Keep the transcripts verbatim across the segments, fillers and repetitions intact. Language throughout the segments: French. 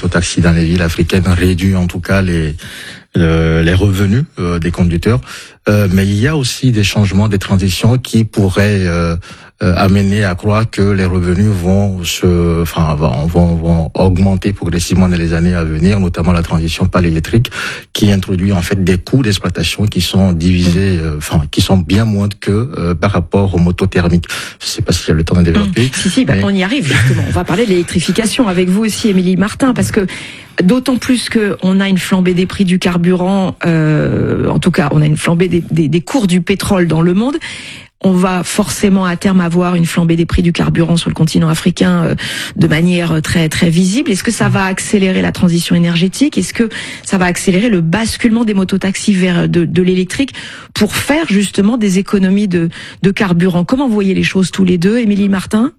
mototaxi dans les villes africaines réduit en tout cas les euh, les revenus euh, des conducteurs. Euh, mais il y a aussi des changements, des transitions qui pourraient euh, euh, amener à croire que les revenus vont se, enfin, vont, vont, vont augmenter progressivement dans les années à venir, notamment la transition par l'électrique, qui introduit en fait des coûts d'exploitation qui sont divisés, euh, enfin, qui sont bien moindres que euh, par rapport aux motos thermiques. Je sais pas s'il y a le temps de développer. Mmh. Si, si, bah, mais... on y arrive justement. On va parler de l'électrification avec vous aussi, Émilie Martin, parce que d'autant plus que on a une flambée des prix du carburant, euh, en tout cas, on a une flambée des, des, des cours du pétrole dans le monde. On va forcément à terme avoir une flambée des prix du carburant sur le continent africain euh, de manière très très visible. Est-ce que ça va accélérer la transition énergétique? Est-ce que ça va accélérer le basculement des mototaxis vers de, de l'électrique pour faire justement des économies de, de carburant? Comment vous voyez les choses tous les deux, Émilie Martin?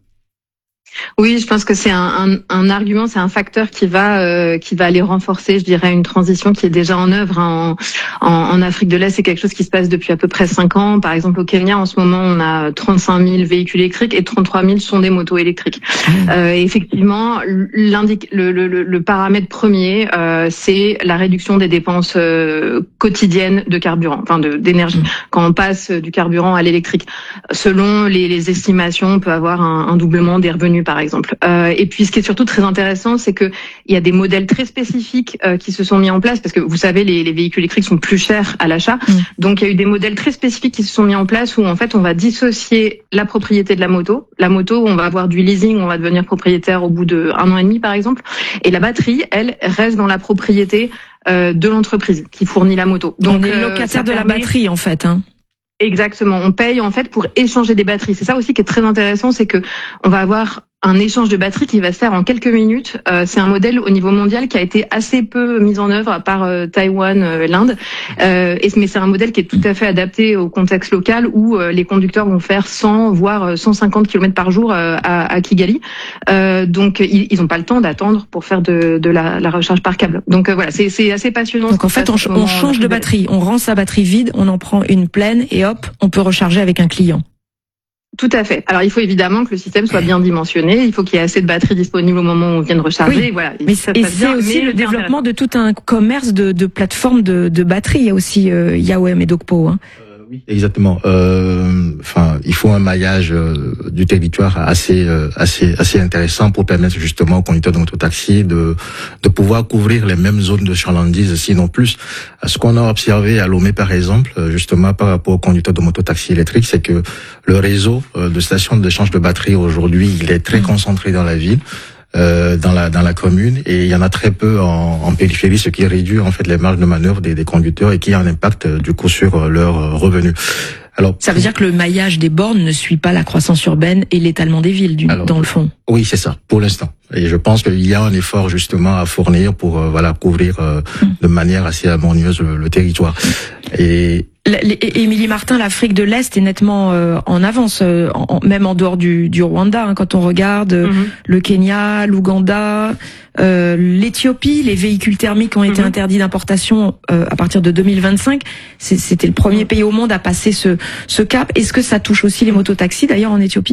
Oui, je pense que c'est un, un, un argument, c'est un facteur qui va euh, qui va aller renforcer, je dirais, une transition qui est déjà en œuvre hein, en, en, en Afrique de l'Est. C'est quelque chose qui se passe depuis à peu près cinq ans. Par exemple, au Kenya, en ce moment, on a trente-cinq mille véhicules électriques et trente-trois mille sont des motos électriques. Mmh. Euh, et effectivement, l'indique, le, le, le paramètre premier, euh, c'est la réduction des dépenses euh, quotidiennes de carburant, enfin de d'énergie. Mmh. Quand on passe du carburant à l'électrique, selon les, les estimations, on peut avoir un, un doublement des revenus, par exemple. Euh, et puis, ce qui est surtout très intéressant, c'est que il y a des modèles très spécifiques euh, qui se sont mis en place, parce que vous savez, les, les véhicules électriques sont plus chers à l'achat. Mmh. Donc, il y a eu des modèles très spécifiques qui se sont mis en place où, en fait, on va dissocier la propriété de la moto. La moto, on va avoir du leasing, on va devenir propriétaire au bout de un an et demi, par exemple. Et la batterie, elle, reste dans la propriété euh, de l'entreprise qui fournit la moto. Donc, on est locataire euh, de permet... la batterie, en fait, hein. Exactement. On paye, en fait, pour échanger des batteries. C'est ça aussi qui est très intéressant, c'est que on va avoir un échange de batterie qui va se faire en quelques minutes. Euh, c'est un modèle au niveau mondial qui a été assez peu mis en œuvre, à part euh, Taïwan, euh, l'Inde. Euh, et, mais c'est un modèle qui est tout à fait adapté au contexte local où euh, les conducteurs vont faire cent, voire cent cinquante kilomètres par jour euh, à, à Kigali. Euh, donc, ils, ils ont pas le temps d'attendre pour faire de, de la, la recharge par câble. Donc euh, voilà, c'est, c'est assez passionnant. Donc en fait, on, on change de batterie, on rend sa batterie vide, on en prend une pleine et hop, on peut recharger avec un client. Tout à fait. Alors, il faut évidemment que le système soit bien dimensionné. Il faut qu'il y ait assez de batteries disponibles au moment où on vient de recharger. Oui. Et voilà. Mais ça et c'est bien, aussi le développement de tout un commerce de, de plateformes de, de batteries. Il y a aussi euh, Yawem et Dokpo. Hein. Euh, oui, exactement. Euh, enfin, il faut un maillage euh, du territoire assez, euh, assez, assez intéressant pour permettre justement aux conducteurs de mototaxi de, de pouvoir couvrir les mêmes zones de chalandise, sinon plus. Ce qu'on a observé à Lomé, par exemple, justement par rapport aux conducteurs de mototaxi électriques, c'est que le réseau de stations d'échange de batterie aujourd'hui, il est très concentré dans la ville, euh, dans la dans la commune, et il y en a très peu en, en périphérie, ce qui réduit en fait les marges de manœuvre des, des conducteurs et qui a un impact du coup sur leurs revenus. Alors, ça veut dire que le maillage des bornes ne suit pas la croissance urbaine et l'étalement des villes, du, alors, dans le fond. Oui, c'est ça, pour l'instant. Et je pense qu'il y a un effort justement à fournir pour euh, voilà couvrir euh, mmh. de manière assez harmonieuse le, le territoire. Et Émilie Martin, l'Afrique de l'Est est nettement euh, en avance, euh, en, même en dehors du, du Rwanda. Hein, quand on regarde mmh. le Kenya, l'Ouganda, euh, l'Éthiopie, les véhicules thermiques ont été mmh. interdits d'importation euh, à partir de deux mille vingt-cinq. C'est, c'était le premier mmh. pays au monde à passer ce, ce cap. Est-ce que ça touche aussi les mototaxis d'ailleurs en Éthiopie ?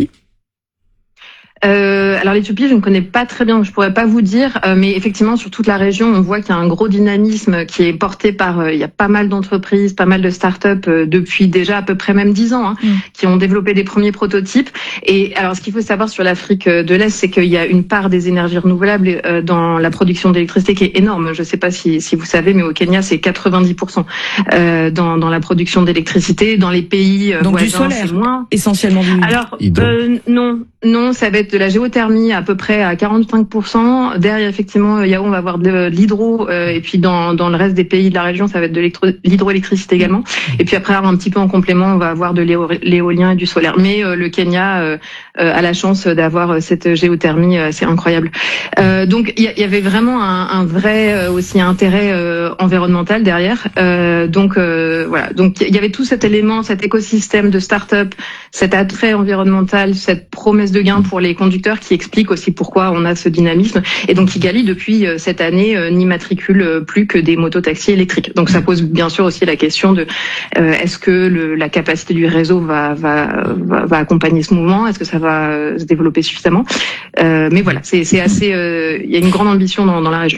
Euh, alors l'Éthiopie, je ne connais pas très bien, donc je pourrais pas vous dire, euh, mais effectivement sur toute la région, on voit qu'il y a un gros dynamisme qui est porté par, euh, il y a pas mal d'entreprises, pas mal de start-up euh, depuis déjà à peu près même dix ans, hein, mmh. qui ont développé des premiers prototypes. Et alors ce qu'il faut savoir sur l'Afrique de l'Est, c'est qu'il y a une part des énergies renouvelables euh, dans la production d'électricité qui est énorme. Je sais pas si, si vous savez, mais au Kenya c'est quatre-vingt-dix pour cent euh, dans, dans la production d'électricité. Dans les pays euh, donc voisins, du solaire, c'est moins. Essentiellement du. Alors euh, non, non, ça va être de la géothermie à peu près à quarante-cinq pour cent. Derrière, effectivement, Yao, on va avoir de l'hydro. Euh, et puis, dans, dans le reste des pays de la région, ça va être de l'hydroélectricité également. Et puis après, un petit peu en complément, on va avoir de l'éolien et du solaire. Mais euh, le Kenya euh, euh, a la chance d'avoir cette géothermie, euh, c'est incroyable. Euh, donc, il y, y avait vraiment un, un vrai euh, aussi intérêt euh, environnemental derrière. Euh, donc, euh, voilà. Donc, il y avait tout cet élément, cet écosystème de start-up, cet attrait environnemental, cette promesse de gain pour les conducteurs qui explique aussi pourquoi on a ce dynamisme. Et donc Kigali, depuis cette année, euh, n'y matricule plus que des mototaxis électriques. Donc ça pose bien sûr aussi la question de euh, est-ce que le, la capacité du réseau va, va, va, va accompagner ce mouvement ? Est-ce que ça va se développer suffisamment ? euh, Mais voilà, c'est, c'est assez. Euh, il y a une grande ambition dans, dans la région.